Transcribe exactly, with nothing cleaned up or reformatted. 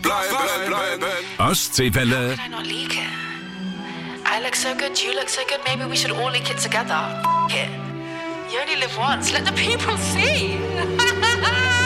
bleiben, bleiben. Ostseewelle. Did I not leak it? I look so good, you look so good, maybe we should all leak it together. F- it. You only live once, let the people see.